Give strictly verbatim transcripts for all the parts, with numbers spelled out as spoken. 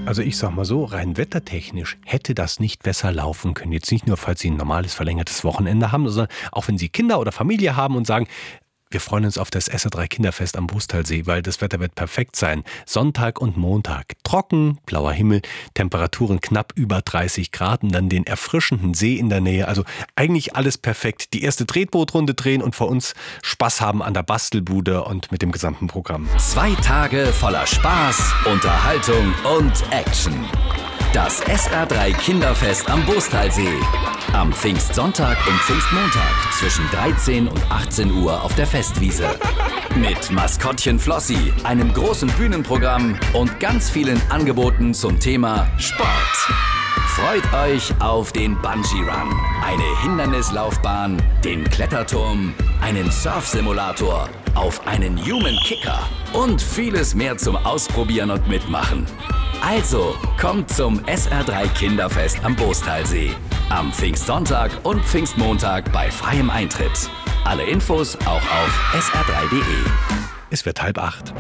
Also ich sag mal so, rein wettertechnisch hätte das nicht besser laufen können. Jetzt nicht nur, falls Sie ein normales verlängertes Wochenende haben, sondern auch wenn Sie Kinder oder Familie haben und sagen, wir freuen uns auf das S R drei Kinderfest am Bußtalsee, weil das Wetter wird perfekt sein. Sonntag und Montag. Trocken, blauer Himmel, Temperaturen knapp über dreißig Grad und dann den erfrischenden See in der Nähe. Also eigentlich alles perfekt. Die erste Tretbootrunde drehen und vor uns Spaß haben an der Bastelbude und mit dem gesamten Programm. Zwei Tage voller Spaß, Unterhaltung und Action. Das S R drei Kinderfest am Bußtalsee. Am Pfingstsonntag und Pfingstmontag zwischen dreizehn und achtzehn Uhr auf der Festwiese. Mit Maskottchen Flossi, einem großen Bühnenprogramm und ganz vielen Angeboten zum Thema Sport. Freut euch auf den Bungee Run, eine Hindernislaufbahn, den Kletterturm, einen Surfsimulator, auf einen Human Kicker und vieles mehr zum Ausprobieren und Mitmachen. Also, kommt zum S R drei Kinderfest am Bußtalsee. Am Pfingstsonntag und Pfingstmontag bei freiem Eintritt. Alle Infos auch auf s r drei punkt de. Es wird halb acht.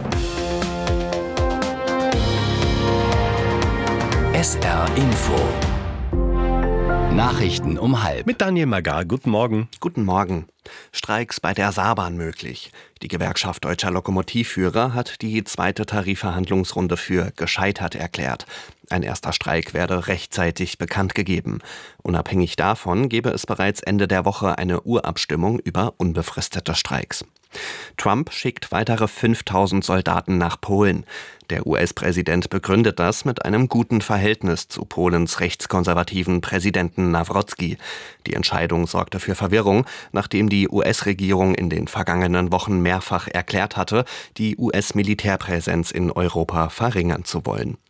S R Info. Nachrichten um halb. Mit Daniel Magar. Guten Morgen. Guten Morgen. Streiks bei der Saarbahn möglich. Die Gewerkschaft Deutscher Lokomotivführer hat die zweite Tarifverhandlungsrunde für gescheitert erklärt. Ein erster Streik werde rechtzeitig bekannt gegeben. Unabhängig davon gebe es bereits Ende der Woche eine Urabstimmung über unbefristete Streiks. Trump schickt weitere fünftausend Soldaten nach Polen. Der U S-Präsident begründet das mit einem guten Verhältnis zu Polens rechtskonservativen Präsidenten Nawrocki. Die Entscheidung sorgte für Verwirrung, nachdem die U S-Regierung in den vergangenen Wochen mehrfach erklärt hatte, die U S-Militärpräsenz in Europa verringern zu wollen.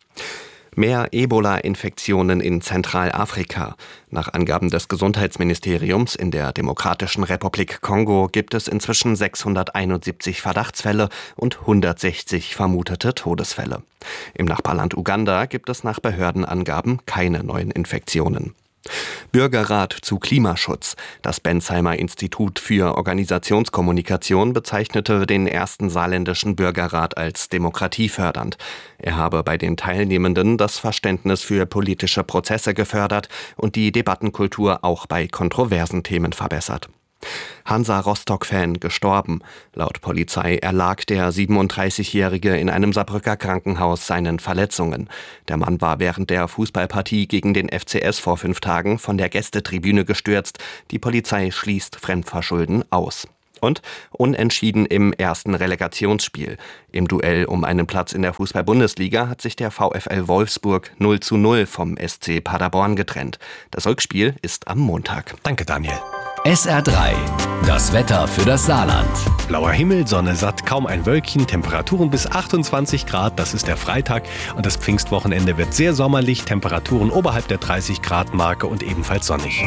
Mehr Ebola-Infektionen in Zentralafrika. Nach Angaben des Gesundheitsministeriums in der Demokratischen Republik Kongo gibt es inzwischen sechshunderteinundsiebzig Verdachtsfälle und hundertsechzig vermutete Todesfälle. Im Nachbarland Uganda gibt es nach Behördenangaben keine neuen Infektionen. Bürgerrat zu Klimaschutz. Das Bensheimer Institut für Organisationskommunikation bezeichnete den ersten saarländischen Bürgerrat als demokratiefördernd. Er habe bei den Teilnehmenden das Verständnis für politische Prozesse gefördert und die Debattenkultur auch bei kontroversen Themen verbessert. Hansa Rostock-Fan gestorben. Laut Polizei erlag der siebenunddreißigjährige in einem Saarbrücker Krankenhaus seinen Verletzungen. Der Mann war während der Fußballpartie gegen den F C S vor fünf Tagen von der Gästetribüne gestürzt. Die Polizei schließt Fremdverschulden aus. Und unentschieden im ersten Relegationsspiel. Im Duell um einen Platz in der Fußball-Bundesliga hat sich der VfL Wolfsburg null zu null vom S C Paderborn getrennt. Das Rückspiel ist am Montag. Danke, Daniel. S R drei. Das Wetter für das Saarland. Blauer Himmel, Sonne satt, kaum ein Wölkchen, Temperaturen bis achtundzwanzig Grad, das ist der Freitag und das Pfingstwochenende wird sehr sommerlich, Temperaturen oberhalb der dreißig Grad Marke und ebenfalls sonnig.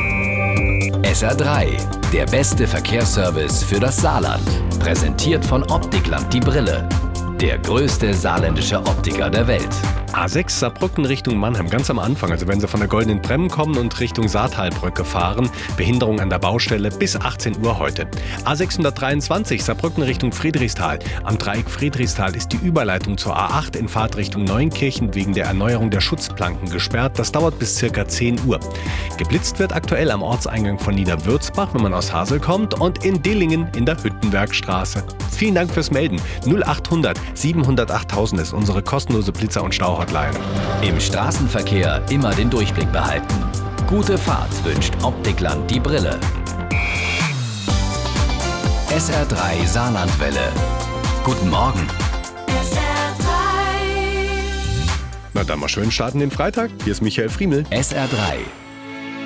S R drei, der beste Verkehrsservice für das Saarland. Präsentiert von Optikland die Brille. Der größte saarländische Optiker der Welt. A sechs Saarbrücken Richtung Mannheim, ganz am Anfang, also wenn Sie von der Goldenen Bremmen kommen und Richtung Saartalbrücke fahren, Behinderung an der Baustelle bis achtzehn Uhr heute. A sechshundertdreiundzwanzig Saarbrücken Richtung Friedrichsthal. Am Dreieck Friedrichsthal ist die Überleitung zur A acht in Fahrtrichtung Neunkirchen wegen der Erneuerung der Schutzplanken gesperrt. Das dauert bis circa zehn Uhr. Geblitzt wird aktuell am Ortseingang von Niederwürzbach, wenn man aus Hasel kommt, und in Dillingen in der Hüttenwerkstraße. Vielen Dank fürs Melden. null achthundert siebenhundertacht tausend ist unsere kostenlose Blitzer- und Stauhotline. Im Straßenverkehr immer den Durchblick behalten. Gute Fahrt wünscht Optikland die Brille. S R drei Saarlandwelle. Guten Morgen. S R drei. Na dann mal schön starten den Freitag. Hier ist Michael Friemel. S R drei